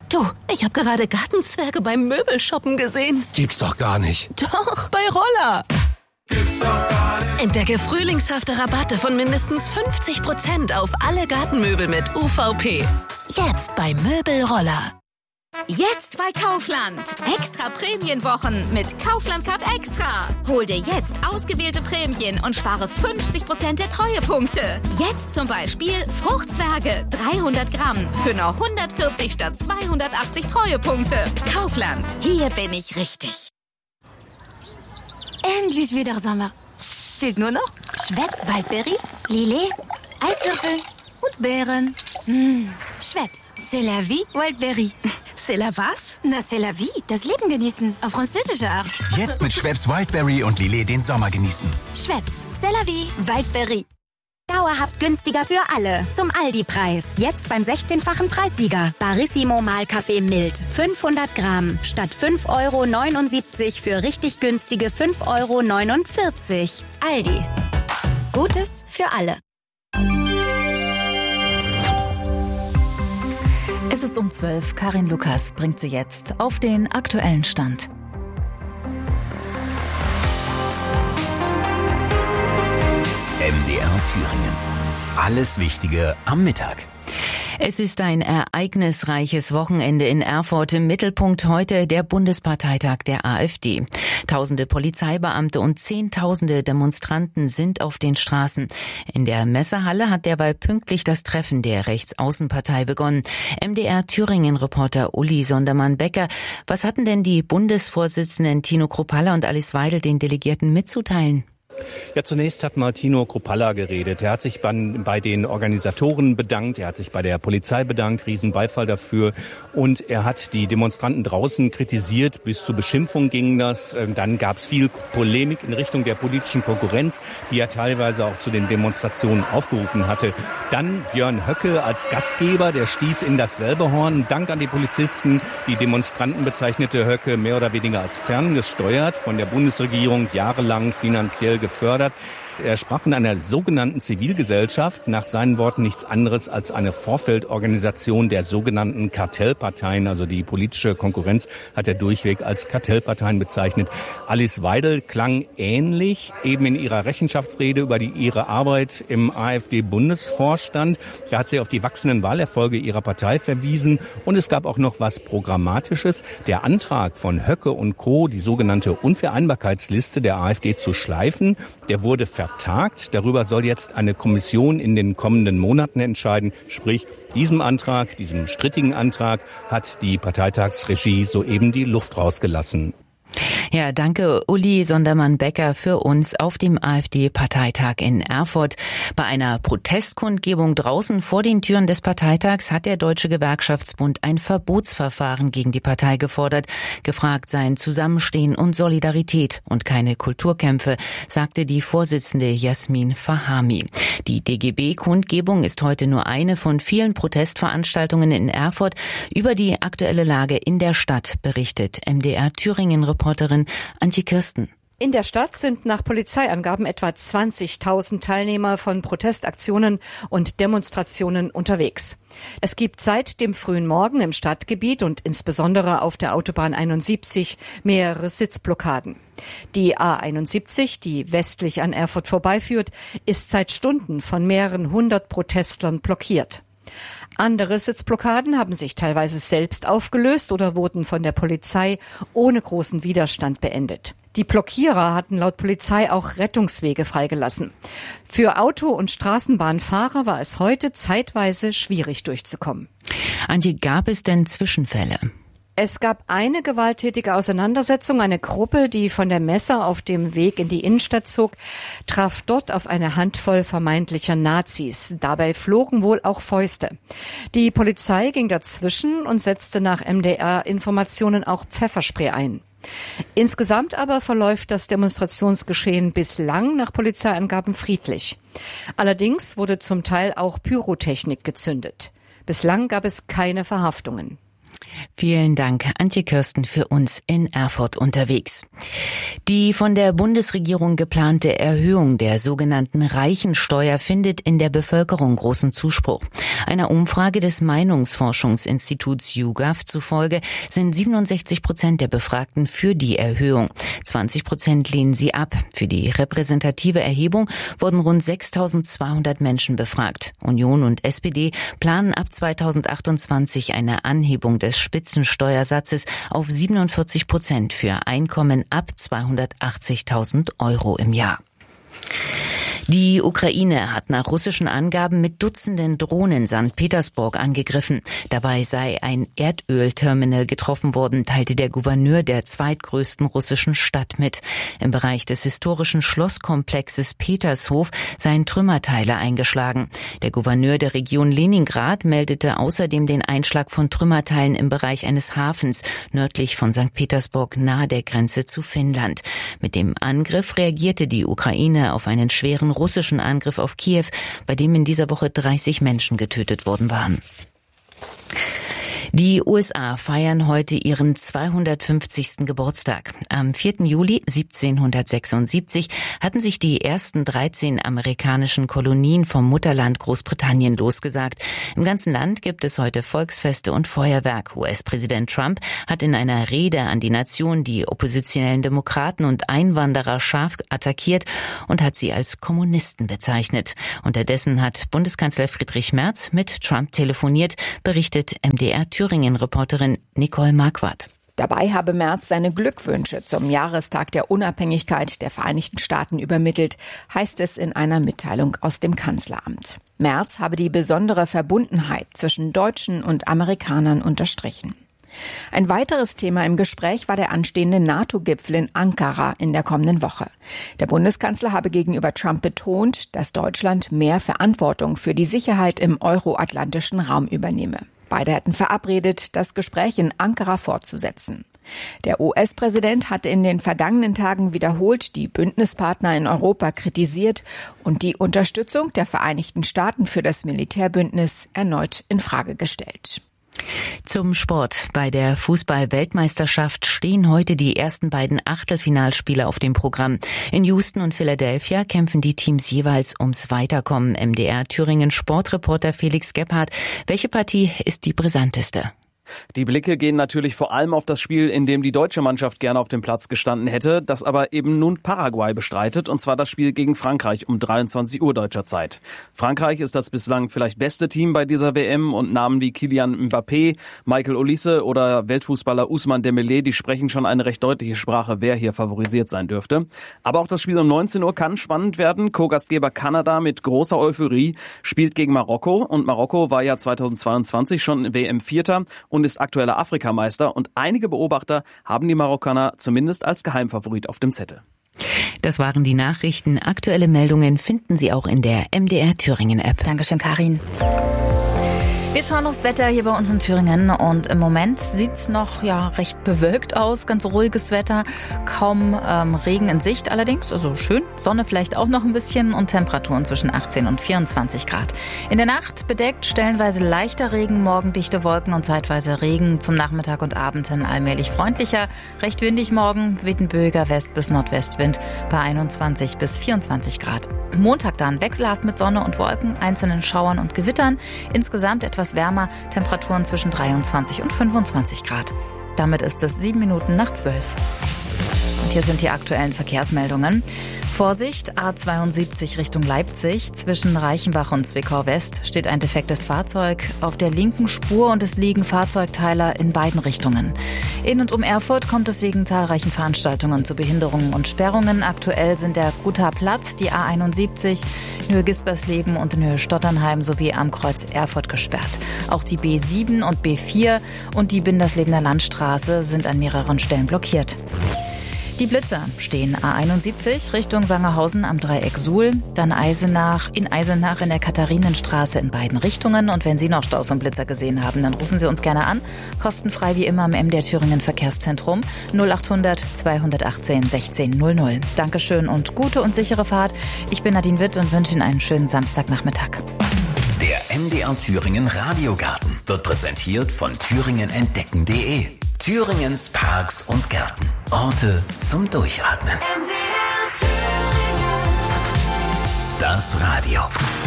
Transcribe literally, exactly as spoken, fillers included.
Du, ich habe gerade Gartenzwerge beim Möbelshoppen gesehen. Gibt's doch gar nicht. Doch, bei Roller. Gibt's doch gar nicht. Entdecke frühlingshafte Rabatte von mindestens fünfzig Prozent auf alle Gartenmöbel mit U V P. Jetzt bei Möbelroller. Jetzt bei Kaufland. Extra Prämienwochen mit Kaufland Card Extra. Hol dir jetzt ausgewählte Prämien und spare fünfzig Prozent der Treuepunkte. Jetzt zum Beispiel Fruchtzwerge dreihundert Gramm für nur hundertvierzig statt zweihundertachtzig Treuepunkte. Kaufland. Hier bin ich richtig. Endlich wieder Sommer. Fehlt nur noch Schweppes Waldberry, Lillet, Eiswürfel und Beeren. Mmh. Schweppes, c'est la vie, Waldberry. C'est la was? Na, c'est la vie, das Leben genießen, auf französische Art. Jetzt mit Schweppes Wildberry und Lillet den Sommer genießen. Schweppes, c'est la vie, Waldberry. Dauerhaft günstiger für alle. Zum Aldi-Preis. Jetzt beim sechzehnfachen Preissieger. Barissimo Mahlkaffee mild. fünfhundert Gramm. Statt fünf Euro neunundsiebzig für richtig günstige fünf Euro neunundvierzig. Aldi. Gutes für alle. Es ist um zwölf. Karin Lukas bringt sie jetzt auf den aktuellen Stand. M D R Thüringen. Alles Wichtige am Mittag. Es ist ein ereignisreiches Wochenende in Erfurt. Im Mittelpunkt heute der Bundesparteitag der AfD. Tausende Polizeibeamte und Zehntausende Demonstranten sind auf den Straßen. In der Messehalle hat derweil pünktlich das Treffen der Rechtsaußenpartei begonnen. M D R Thüringen-Reporter Uli Sondermann-Becker. Was hatten denn die Bundesvorsitzenden Tino Kruppalla und Alice Weidel den Delegierten mitzuteilen? Ja, zunächst hat mal Tino Kruppalla geredet. Er hat sich bei, bei den Organisatoren bedankt, er hat sich bei der Polizei bedankt, Riesenbeifall dafür. Und er hat die Demonstranten draußen kritisiert, bis zur Beschimpfung ging das. Dann gab es viel Polemik in Richtung der politischen Konkurrenz, die er teilweise auch zu den Demonstrationen aufgerufen hatte. Dann Björn Höcke als Gastgeber, der stieß in dasselbe Horn. Dank an die Polizisten. Die Demonstranten bezeichnete Höcke mehr oder weniger als ferngesteuert, von der Bundesregierung jahrelang finanziell gefördert. Er sprach von einer sogenannten Zivilgesellschaft, nach seinen Worten nichts anderes als eine Vorfeldorganisation der sogenannten Kartellparteien, also die politische Konkurrenz hat er durchweg als Kartellparteien bezeichnet. Alice Weidel klang ähnlich, eben in ihrer Rechenschaftsrede über die, ihre Arbeit im AfD-Bundesvorstand. Da hat sie auf die wachsenden Wahlerfolge ihrer Partei verwiesen und es gab auch noch was Programmatisches. Der Antrag von Höcke und Co., die sogenannte Unvereinbarkeitsliste der AfD zu schleifen, der wurde vertagt. Darüber soll jetzt eine Kommission in den kommenden Monaten entscheiden. Sprich, diesem Antrag, diesem strittigen Antrag, hat die Parteitagsregie soeben die Luft rausgelassen. Ja, danke Uli Sondermann-Becker für uns auf dem AfD-Parteitag in Erfurt. Bei einer Protestkundgebung draußen vor den Türen des Parteitags hat der Deutsche Gewerkschaftsbund ein Verbotsverfahren gegen die Partei gefordert. Gefragt seien Zusammenstehen und Solidarität und keine Kulturkämpfe, sagte die Vorsitzende Jasmin Fahami. Die D G B-Kundgebung ist heute nur eine von vielen Protestveranstaltungen in Erfurt. Über die aktuelle Lage in der Stadt berichtet M D R Thüringen-Reporterin Antje Kirsten. In der Stadt sind nach Polizeiangaben etwa zwanzigtausend Teilnehmer von Protestaktionen und Demonstrationen unterwegs. Es gibt seit dem frühen Morgen im Stadtgebiet und insbesondere auf der Autobahn einundsiebzig mehrere Sitzblockaden. Die A einundsiebzig, die westlich an Erfurt vorbeiführt, ist seit Stunden von mehreren hundert Protestlern blockiert. Andere Sitzblockaden haben sich teilweise selbst aufgelöst oder wurden von der Polizei ohne großen Widerstand beendet. Die Blockierer hatten laut Polizei auch Rettungswege freigelassen. Für Auto- und Straßenbahnfahrer war es heute zeitweise schwierig durchzukommen. Antje, gab es denn Zwischenfälle? Es gab eine gewalttätige Auseinandersetzung. Eine Gruppe, die von der Messe auf dem Weg in die Innenstadt zog, traf dort auf eine Handvoll vermeintlicher Nazis. Dabei flogen wohl auch Fäuste. Die Polizei ging dazwischen und setzte nach M D R-Informationen auch Pfefferspray ein. Insgesamt aber verläuft das Demonstrationsgeschehen bislang nach Polizeiangaben friedlich. Allerdings wurde zum Teil auch Pyrotechnik gezündet. Bislang gab es keine Verhaftungen. Vielen Dank, Antje Kirsten, für uns in Erfurt unterwegs. Die von der Bundesregierung geplante Erhöhung der sogenannten Reichensteuer findet in der Bevölkerung großen Zuspruch. Einer Umfrage des Meinungsforschungsinstituts YouGov zufolge sind siebenundsechzig Prozent der Befragten für die Erhöhung. zwanzig Prozent lehnen sie ab. Für die repräsentative Erhebung wurden rund sechstausendzweihundert Menschen befragt. Union und S P D planen ab zweitausendachtundzwanzig eine Anhebung des Spitzensteuersatzes auf siebenundvierzig Prozent für Einkommen ab zweihundertachtzigtausend Euro im Jahr. Die Ukraine hat nach russischen Angaben mit Dutzenden Drohnen Sankt Petersburg angegriffen. Dabei sei ein Erdölterminal getroffen worden, teilte der Gouverneur der zweitgrößten russischen Stadt mit. Im Bereich des historischen Schlosskomplexes Petershof seien Trümmerteile eingeschlagen. Der Gouverneur der Region Leningrad meldete außerdem den Einschlag von Trümmerteilen im Bereich eines Hafens nördlich von Sankt Petersburg nahe der Grenze zu Finnland. Mit dem Angriff reagierte die Ukraine auf einen schweren russischen Angriff auf Kiew, bei dem in dieser Woche dreißig Menschen getötet worden waren. Die U S A feiern heute ihren zweihundertfünfzigsten Geburtstag. Am vierten Juli siebzehnhundertsechsundsiebzig hatten sich die ersten dreizehn amerikanischen Kolonien vom Mutterland Großbritannien losgesagt. Im ganzen Land gibt es heute Volksfeste und Feuerwerk. U S-Präsident Trump hat in einer Rede an die Nation die oppositionellen Demokraten und Einwanderer scharf attackiert und hat sie als Kommunisten bezeichnet. Unterdessen hat Bundeskanzler Friedrich Merz mit Trump telefoniert, berichtet M D R Thüringen-Reporterin Nicole Marquardt. Dabei habe Merz seine Glückwünsche zum Jahrestag der Unabhängigkeit der Vereinigten Staaten übermittelt, heißt es in einer Mitteilung aus dem Kanzleramt. Merz habe die besondere Verbundenheit zwischen Deutschen und Amerikanern unterstrichen. Ein weiteres Thema im Gespräch war der anstehende NATO-Gipfel in Ankara in der kommenden Woche. Der Bundeskanzler habe gegenüber Trump betont, dass Deutschland mehr Verantwortung für die Sicherheit im euroatlantischen Raum übernehme. Beide hatten verabredet, das Gespräch in Ankara fortzusetzen. Der U S-Präsident hatte in den vergangenen Tagen wiederholt die Bündnispartner in Europa kritisiert und die Unterstützung der Vereinigten Staaten für das Militärbündnis erneut in Frage gestellt. Zum Sport. Bei der Fußball-Weltmeisterschaft stehen heute die ersten beiden Achtelfinalspiele auf dem Programm. In Houston und Philadelphia kämpfen die Teams jeweils ums Weiterkommen. M D R Thüringen Sportreporter Felix Gebhardt. Welche Partie ist die brisanteste? Die Blicke gehen natürlich vor allem auf das Spiel, in dem die deutsche Mannschaft gerne auf dem Platz gestanden hätte, das aber eben nun Paraguay bestreitet, und zwar das Spiel gegen Frankreich um dreiundzwanzig Uhr deutscher Zeit. Frankreich ist das bislang vielleicht beste Team bei dieser W M und Namen wie Kylian Mbappé, Michael Olise oder Weltfußballer Ousmane Dembélé, die sprechen schon eine recht deutliche Sprache, wer hier favorisiert sein dürfte. Aber auch das Spiel um neunzehn Uhr kann spannend werden. Co-Gastgeber Kanada mit großer Euphorie spielt gegen Marokko, und Marokko war ja zweitausendzweiundzwanzig schon W M-Vierter und ist aktueller Afrikameister, und einige Beobachter haben die Marokkaner zumindest als Geheimfavorit auf dem Zettel. Das waren die Nachrichten. Aktuelle Meldungen finden Sie auch in der M D R Thüringen App. Dankeschön, Karin. Wir schauen aufs Wetter hier bei uns in Thüringen, und im Moment sieht's noch ja recht bewölkt aus, ganz ruhiges Wetter, kaum ähm, Regen in Sicht allerdings, also schön, Sonne vielleicht auch noch ein bisschen und Temperaturen zwischen achtzehn und vierundzwanzig Grad. In der Nacht bedeckt, stellenweise leichter Regen, morgen dichte Wolken und zeitweise Regen, zum Nachmittag und Abend hin allmählich freundlicher, recht windig morgen, weht ein böiger West- bis Nordwestwind bei einundzwanzig bis vierundzwanzig Grad. Montag dann wechselhaft mit Sonne und Wolken, einzelnen Schauern und Gewittern, insgesamt etwas wärmer, Temperaturen zwischen dreiundzwanzig und fünfundzwanzig Grad. Damit ist es sieben Minuten nach zwölf. Und hier sind die aktuellen Verkehrsmeldungen. Vorsicht, A zweiundsiebzig Richtung Leipzig. Zwischen Reichenbach und Zwickau West steht ein defektes Fahrzeug auf der linken Spur und es liegen Fahrzeugteiler in beiden Richtungen. In und um Erfurt kommt es wegen zahlreichen Veranstaltungen zu Behinderungen und Sperrungen. Aktuell sind der Guter Platz, die A einundsiebzig, in Höhe Gispersleben und in Höhe Stotternheim sowie am Kreuz Erfurt gesperrt. Auch die B sieben und B vier und die Binderslebener Landstraße sind an mehreren Stellen blockiert. Die Blitzer stehen A einundsiebzig Richtung Sangerhausen am Dreieck Suhl, dann Eisenach, in Eisenach in der Katharinenstraße in beiden Richtungen. Und wenn Sie noch Staus und Blitzer gesehen haben, dann rufen Sie uns gerne an. Kostenfrei wie immer im M D R Thüringen Verkehrszentrum null achthundert zweihundertachtzehn sechzehn null null. Dankeschön und gute und sichere Fahrt. Ich bin Nadine Witt und wünsche Ihnen einen schönen Samstagnachmittag. Der M D R R Thüringen Radiogarten wird präsentiert von thüringen entdecken punkt de. Thüringens Parks und Gärten. Orte zum Durchatmen. M D R Thüringen. Das Radio.